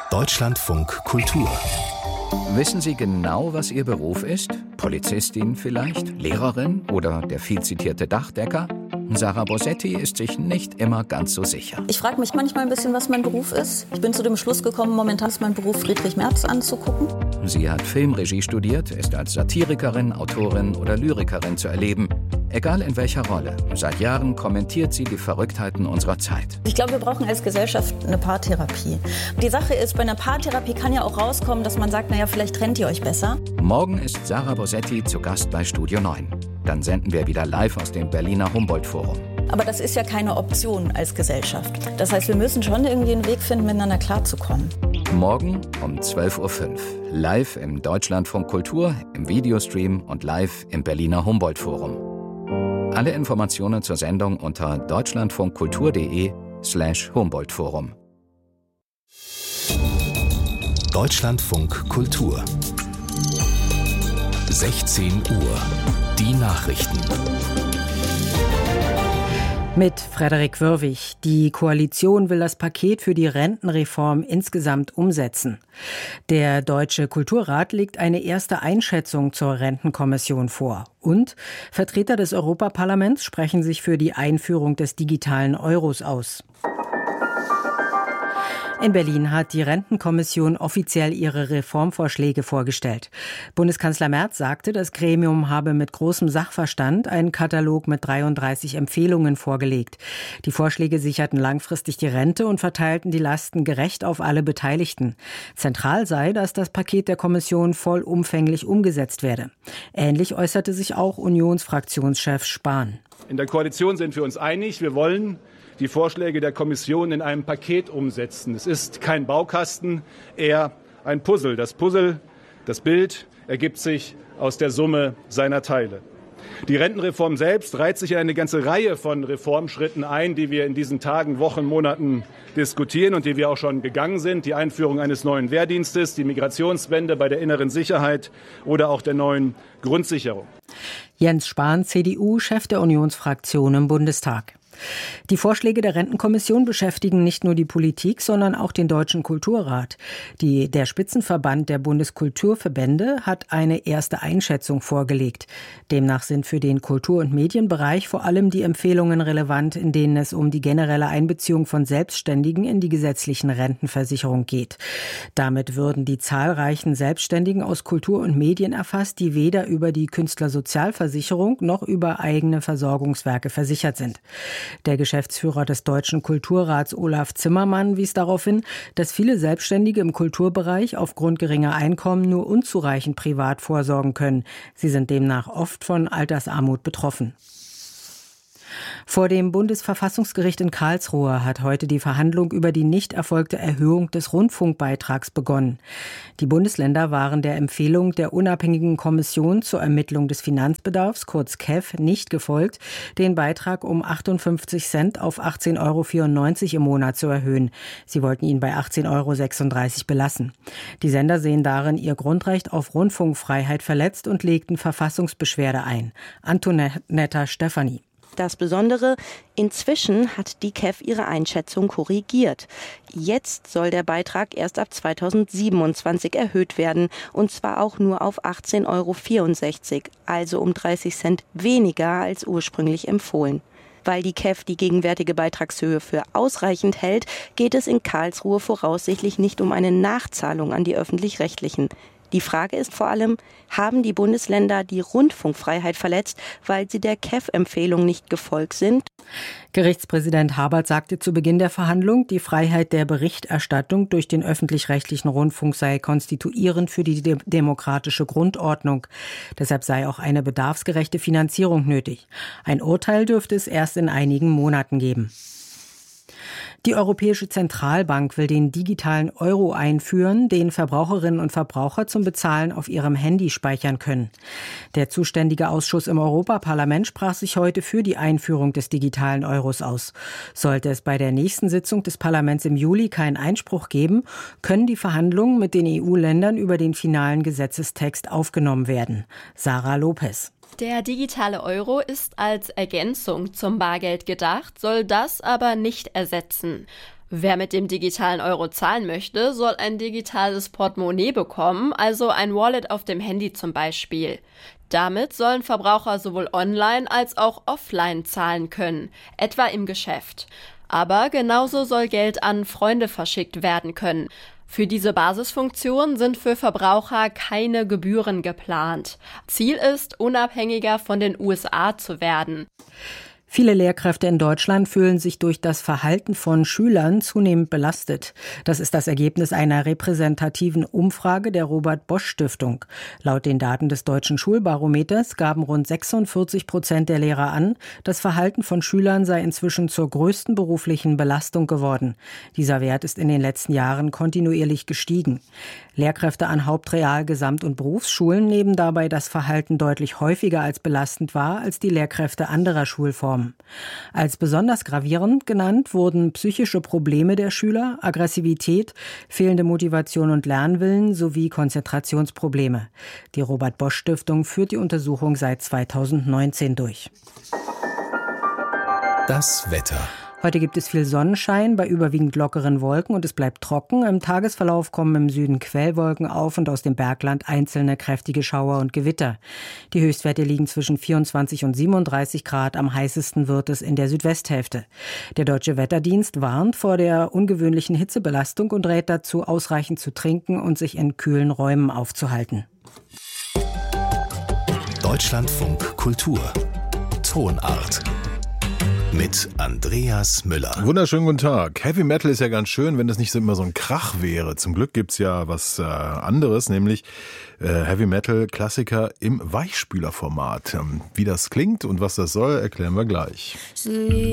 Deutschlandfunk Kultur. Wissen Sie genau, was Ihr Beruf ist? Polizistin vielleicht? Lehrerin oder der viel zitierte Dachdecker? Sarah Bosetti ist sich nicht immer ganz so sicher. Ich frage mich manchmal ein bisschen, was mein Beruf ist. Ich bin zu dem Schluss gekommen, momentan ist mein Beruf, Friedrich Merz anzugucken. Sie hat Filmregie studiert, ist als Satirikerin, Autorin oder Lyrikerin zu erleben. Egal in welcher Rolle, seit Jahren kommentiert sie die Verrücktheiten unserer Zeit. Ich glaube, wir brauchen als Gesellschaft eine Paartherapie. Die Sache ist, bei einer Paartherapie kann ja auch rauskommen, dass man sagt, naja, vielleicht trennt ihr euch besser. Morgen ist Sarah Bosetti zu Gast bei Studio 9. Dann senden wir wieder live aus dem Berliner Humboldt-Forum. Aber das ist ja keine Option als Gesellschaft. Das heißt, wir müssen schon irgendwie einen Weg finden, miteinander klarzukommen. Morgen um 12.05 Uhr. Live im Deutschlandfunk Kultur, im Videostream und live im Berliner Humboldt-Forum. Alle Informationen zur Sendung unter deutschlandfunkkultur.de/Humboldt-Forum. Deutschlandfunk Kultur. 16 Uhr. Die Nachrichten. Mit Frederik Wörwig. Die Koalition will das Paket für die Rentenreform insgesamt umsetzen. Der Deutsche Kulturrat legt eine erste Einschätzung zur Rentenkommission vor. Und Vertreter des Europaparlaments sprechen sich für die Einführung des digitalen Euros aus. In Berlin hat die Rentenkommission offiziell ihre Reformvorschläge vorgestellt. Bundeskanzler Merz sagte, das Gremium habe mit großem Sachverstand einen Katalog mit 33 Empfehlungen vorgelegt. Die Vorschläge sicherten langfristig die Rente und verteilten die Lasten gerecht auf alle Beteiligten. Zentral sei, dass das Paket der Kommission vollumfänglich umgesetzt werde. Ähnlich äußerte sich auch Unionsfraktionschef Spahn. In der Koalition sind wir uns einig, wir wollen die Vorschläge der Kommission in einem Paket umsetzen. Es ist kein Baukasten, eher ein Puzzle. Das Puzzle, das Bild, ergibt sich aus der Summe seiner Teile. Die Rentenreform selbst reiht sich in eine ganze Reihe von Reformschritten ein, die wir in diesen Tagen, Wochen, Monaten diskutieren und die wir auch schon gegangen sind. Die Einführung eines neuen Wehrdienstes, die Migrationswende bei der inneren Sicherheit oder auch der neuen Grundsicherung. Jens Spahn, CDU, Chef der Unionsfraktion im Bundestag. Die Vorschläge der Rentenkommission beschäftigen nicht nur die Politik, sondern auch den Deutschen Kulturrat. Der Spitzenverband der Bundeskulturverbände hat eine erste Einschätzung vorgelegt. Demnach sind für den Kultur- und Medienbereich vor allem die Empfehlungen relevant, in denen es um die generelle Einbeziehung von Selbstständigen in die gesetzlichen Rentenversicherung geht. Damit würden die zahlreichen Selbstständigen aus Kultur und Medien erfasst, die weder über die Künstlersozialversicherung noch über eigene Versorgungswerke versichert sind. Der Geschäftsführer des Deutschen Kulturrats Olaf Zimmermann wies darauf hin, dass viele Selbstständige im Kulturbereich aufgrund geringer Einkommen nur unzureichend privat vorsorgen können. Sie sind demnach oft von Altersarmut betroffen. Vor dem Bundesverfassungsgericht in Karlsruhe hat heute die Verhandlung über die nicht erfolgte Erhöhung des Rundfunkbeitrags begonnen. Die Bundesländer waren der Empfehlung der unabhängigen Kommission zur Ermittlung des Finanzbedarfs, kurz KEF, nicht gefolgt, den Beitrag um 58 Cent auf 18,94 € im Monat zu erhöhen. Sie wollten ihn bei 18,36 € belassen. Die Sender sehen darin ihr Grundrecht auf Rundfunkfreiheit verletzt und legten Verfassungsbeschwerde ein. Antonetta Stefani. Das Besondere, inzwischen hat die KEF ihre Einschätzung korrigiert. Jetzt soll der Beitrag erst ab 2027 erhöht werden, und zwar auch nur auf 18,64 €, also um 30 Cent weniger als ursprünglich empfohlen. Weil die KEF die gegenwärtige Beitragshöhe für ausreichend hält, geht es in Karlsruhe voraussichtlich nicht um eine Nachzahlung an die Öffentlich-Rechtlichen. Die Frage ist vor allem, haben die Bundesländer die Rundfunkfreiheit verletzt, weil sie der KEF-Empfehlung nicht gefolgt sind? Gerichtspräsident Habert sagte zu Beginn der Verhandlung, die Freiheit der Berichterstattung durch den öffentlich-rechtlichen Rundfunk sei konstituierend für die demokratische Grundordnung. Deshalb sei auch eine bedarfsgerechte Finanzierung nötig. Ein Urteil dürfte es erst in einigen Monaten geben. Die Europäische Zentralbank will den digitalen Euro einführen, den Verbraucherinnen und Verbraucher zum Bezahlen auf ihrem Handy speichern können. Der zuständige Ausschuss im Europaparlament sprach sich heute für die Einführung des digitalen Euros aus. Sollte es bei der nächsten Sitzung des Parlaments im Juli keinen Einspruch geben, können die Verhandlungen mit den EU-Ländern über den finalen Gesetzestext aufgenommen werden. Sarah Lopez. Der digitale Euro ist als Ergänzung zum Bargeld gedacht, soll das aber nicht ersetzen. Wer mit dem digitalen Euro zahlen möchte, soll ein digitales Portemonnaie bekommen, also ein Wallet auf dem Handy zum Beispiel. Damit sollen Verbraucher sowohl online als auch offline zahlen können, etwa im Geschäft. Aber genauso soll Geld an Freunde verschickt werden können. Für diese Basisfunktion sind für Verbraucher keine Gebühren geplant. Ziel ist, unabhängiger von den USA zu werden. Viele Lehrkräfte in Deutschland fühlen sich durch das Verhalten von Schülern zunehmend belastet. Das ist das Ergebnis einer repräsentativen Umfrage der Robert-Bosch-Stiftung. Laut den Daten des Deutschen Schulbarometers gaben rund 46% der Lehrer an, das Verhalten von Schülern sei inzwischen zur größten beruflichen Belastung geworden. Dieser Wert ist in den letzten Jahren kontinuierlich gestiegen. Lehrkräfte an Hauptreal-, Gesamt- und Berufsschulen nehmen dabei das Verhalten deutlich häufiger als belastend wahr als die Lehrkräfte anderer Schulformen. Als besonders gravierend genannt wurden psychische Probleme der Schüler, Aggressivität, fehlende Motivation und Lernwillen sowie Konzentrationsprobleme. Die Robert-Bosch-Stiftung führt die Untersuchung seit 2019 durch. Das Wetter. Heute gibt es viel Sonnenschein bei überwiegend lockeren Wolken und es bleibt trocken. Im Tagesverlauf kommen im Süden Quellwolken auf und aus dem Bergland einzelne kräftige Schauer und Gewitter. Die Höchstwerte liegen zwischen 24 und 37 Grad. Am heißesten wird es in der Südwesthälfte. Der Deutsche Wetterdienst warnt vor der ungewöhnlichen Hitzebelastung und rät dazu, ausreichend zu trinken und sich in kühlen Räumen aufzuhalten. Deutschlandfunk Kultur. Tonart. Mit Andreas Müller. Wunderschönen guten Tag. Heavy Metal ist ja ganz schön, wenn das nicht so immer so ein Krach wäre. Zum Glück gibt's ja was anderes, nämlich Heavy Metal Klassiker im Weichspülerformat. Wie das klingt und was das soll, erklären wir gleich.